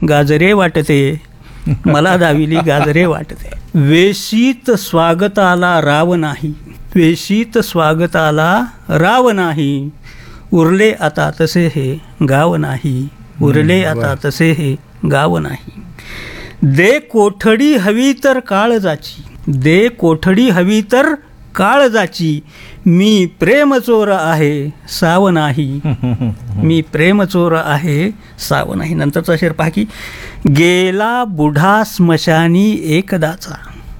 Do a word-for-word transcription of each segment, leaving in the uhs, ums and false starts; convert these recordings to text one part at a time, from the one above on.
गाजरे वाटते, मला दाविली गाजरे वाटते. वेशीत स्वागताला राव नाही, वेशीत स्वागताला राव नाही, उरले आता तसे हे गाव नाही, उरले आता तसे हे गाव नाही. दे कोठडी हवी तर काळजाची, दे कोठडी हवी तर काळजाची, मी प्रेमचोर आहे साव नाही, मी प्रेमचोर आहे साव नाही. नंतरचा शेर पहा की, गेला बुढा स्मशानी एकदाचा,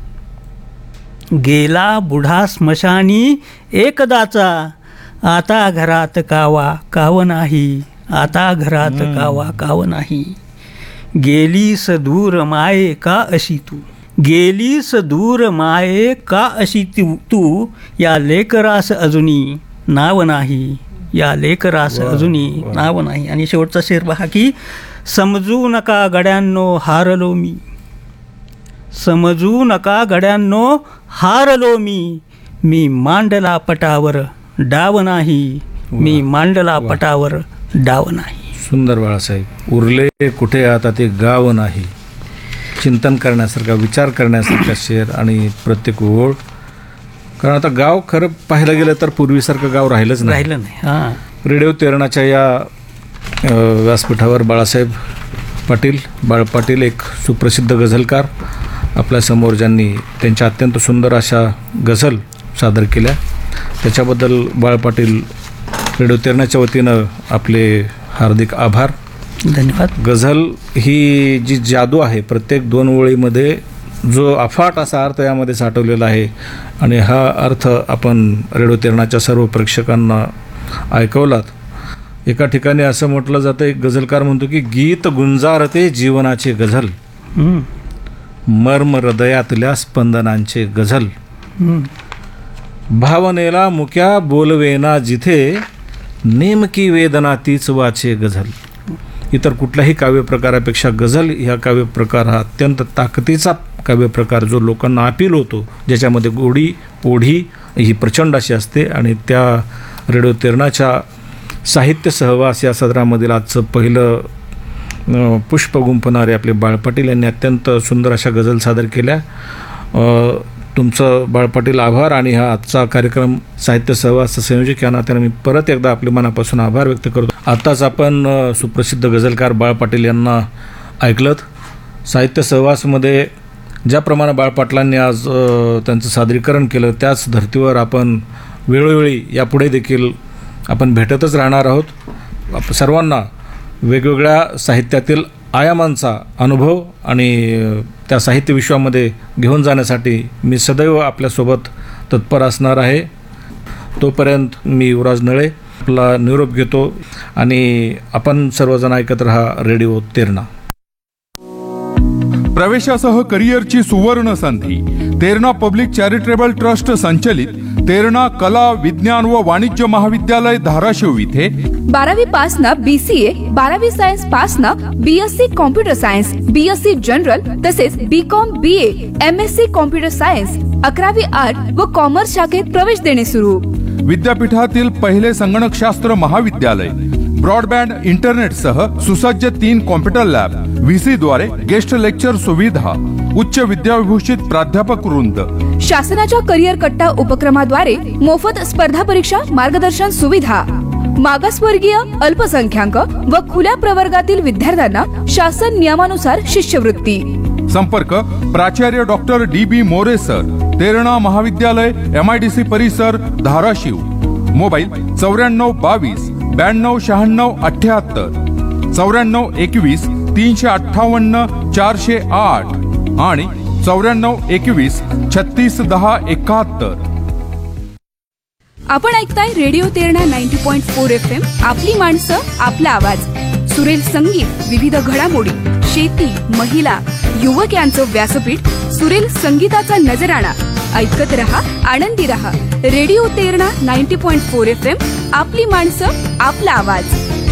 गेला बुढा स्मशानी एकदाचा, आता घरात कावा काव नाही, आता घरात कावा काव नाही. गेलीस दूर माये का अशी तू, गेलीस दूर माये का अशी तू, तू या लेकरास अजूनी नाव नाही, या लेकरास अजूनी नाव नाही. आणि शेवटचा शेर पहा की, समजू नका गड्यांनो हारलो मी, समजू नका गड्यांनो हारलो मी, मी मांडला पटावर डाव नाही, मी मांडला पटावर डाव नाही. सुंदर बाळासाहेब. उरले कुठे आता ते गाव नाही, चिंतन करण्यासारखा, विचार करण्यासारखा शेर आणि प्रत्येक ओळ. कारण आता गाव खरं पाहायला गेलं तर पूर्वीसारखं गाव राहिलंच नाही, राहिलं नाही. हां, रेडिओ तेरणाच्या या व्यासपीठावर बाळासाहेब पाटील, बाळ पाटील एक सुप्रसिद्ध गझलकार आपल्यासमोर, ज्यांनी त्यांच्या अत्यंत सुंदर अशा गझल सादर केल्या. त्याच्याबद्दल बाळ पाटील रेडिओ तेरणाच्या वतीनं आपले हार्दिक आभार, धन्यवाद. गझल ही जी जादू आहे, प्रत्येक दोन ओळीमध्ये जो अफाट असा अर्थ यामध्ये साठवलेला आहे, आणि हा अर्थ आपण रेडिओ तेरणाच्या सर्व प्रेक्षकांना ऐकवलात. एका ठिकाणी असं म्हटलं जातं, एक गझलकार म्हणतो की, गीत गुंजारते जीवनाचे गझल, मर्म हृदयातल्या स्पंदनांचे गझल, भावनेला मुक्या बोलवेना जिथे, नेमकी वेदना तीच वाचे गझल. इतर कुठल्याही काव्यप्रकारापेक्षा गझल ह्या काव्यप्रकार हा अत्यंत ताकदीचा काव्यप्रकार, जो लोकांना अपील होतो, ज्याच्यामध्ये गोडी ओढी ही प्रचंड अशी असते. आणि त्या रेडिओ तेरणाच्या साहित्य सहवास या सदरामधील आजचं पहिलं पुष्प गुंफणारे आपले बाळ पाटील यांनी अत्यंत सुंदर अशा गझल सादर केल्या. तुमचं बाळ पाटील आभार. आणि हा आजचा कार्यक्रम साहित्य सहवास संयोजक या नात्यानं मी परत एकदा आपले मनापासून आभार व्यक्त करतो. आत्ताच आपण सुप्रसिद्ध गझलकार बाळ पाटील यांना ऐकलत. साहित्य सहवासमध्ये ज्याप्रमाणे बाळ पाटलांनी आज त्यांचं सादरीकरण केलं, त्याच धर्तीवर आपण वेळोवेळी यापुढे देखील आपण भेटतच राहणार आहोत. सर्वांना वेगवेगळ्या साहित्यातील आयामांचा अनुभव आणि त्या साहित्य विश्वामध्ये घेऊन जाण्यासाठी मी सदैव आपल्यासोबत तत्पर असणार आहे. तोपर्यंत मी युवराज नळे आपला निरोप घेतो आणि आपण सर्वजण ऐकत रहा रेडिओ तेरणा. प्रवेशासह करिअरची सुवर्ण संधी. तेरणा पब्लिक चॅरिटेबल ट्रस्ट संचलित तेरणा कला विज्ञान व वाणिज्य महाविद्यालय धाराशिव इथे बारावी पास ना बीसीए, बारावी सायन्स पास ना BSc computer science, BSc general तसेच BCom BA, MSc computer science, अकरावी आर्ट व कॉमर्स शाखेत प्रवेश देणे सुरू. विद्यापीठातील पहिले संगणकशास्त्र महाविद्यालय, ब्रॉडबँड इंटरनेटसह सुसज्ज तीन कॉम्प्युटर लॅब, व्हीसी द्वारे गेस्ट लेक्चर सुविधा, उच्च विद्याविभूषित प्राध्यापक वृंद. शासनाच्या करिअर कट्टा उपक्रमाद्वारे मोफत स्पर्धा परीक्षा मार्गदर्शन सुविधा. मागासवर्गीय, अल्पसंख्याक व खुल्या प्रवर्गातील विद्यार्थ्यांना शासन नियमानुसार शिष्यवृत्ती. संपर्क प्राचार्य डॉक्टर डी बी मोरे सर, तेरणा महाविद्यालय, एमआयडीसी परिसर, धाराशिव. मोबाईल चौऱ्याण्णव बावीस ब्याण्णव शहाण्णव अठ्याहत्तर, चौऱ्याण्णव एकवीस तीनशे अठ्ठावन्न चारशे आठ आणि चौऱ्याण्णव एकवीस छत्तीस दहा एकाहत्तर. आपण ऐकताय radio Terna ninety point four F M. आपली माणसं, आपला आवाज. सुरेल संगीत, विविध घडामोडी, शेती, महिला, युवक यांचं व्यासपीठ, सुरेल संगीताचा नजराणा. ऐकत रहा, आनंदी रहा. Radio Terna ninety point four F M. आपली माणसं, आपला आवाज.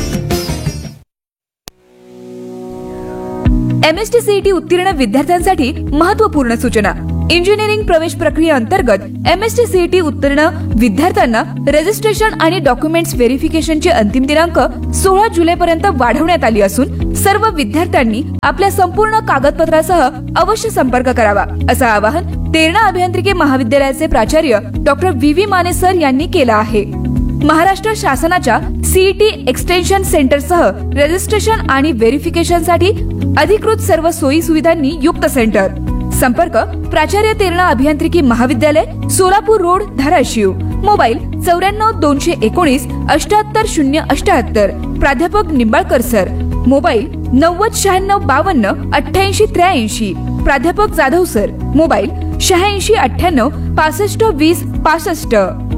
एमएसटी सीईटी उत्तीर्ण विद्यार्थ्यांसाठी महत्त्वपूर्ण सूचना. इंजिनिअरिंग प्रवेश प्रक्रिये अंतर्गत एमएसटी सीईटी उत्तीर्ण विद्यार्थ्यांना रजिस्ट्रेशन आणि डॉक्युमेंट्स व्हेरिफिकेशनची अंतिम दिनांक सोळा जुलै पर्यंत वाढवण्यात आली असून सर्व विद्यार्थ्यांनी आपल्या संपूर्ण कागदपत्रासह अवश्य संपर्क करावा, असं आवाहन तेरणा अभियांत्रिकी महाविद्यालयाचे प्राचार्य doctor V V Mane sir यांनी केलं आहे. महाराष्ट्र शासनाच्या सीईटी एक्सटेन्शन सेंटरसह रजिस्ट्रेशन आणि व्हेरिफिकेशनसाठी अधिकृत सर्व सोयी सुविधांनी युक्त सेंटर. संपर्क प्राचार्य तेरणा अभियांत्रिकी महाविद्यालय, सोलापूर रोड, धाराशिव. मोबाईल चौऱ्याण्णव दोनशे एकोणीस अठ्याहत्तर शून्य अठ्याहत्तर. प्राध्यापक निंबाळकर सर. मोबाईल नव्वद शहाण्णव बावन्न अठ्ठ्याऐंशी त्र्याऐंशी. प्राध्यापक जाधव सर. मोबाईल शहाऐंशी अठ्ठ्याण्णव पासष्ट वीस पासष्ट.